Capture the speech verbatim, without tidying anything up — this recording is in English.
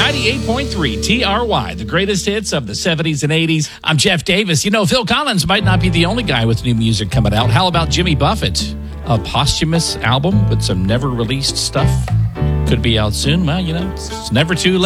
ninety-eight point three T R Y, the greatest hits of the seventies and eighties. I'm Jeff Davis. You know, Phil Collins might not be the only guy with new music coming out. How about Jimmy Buffett? A posthumous album with some never-released stuff? Could be out soon. Well, you know, it's never too late.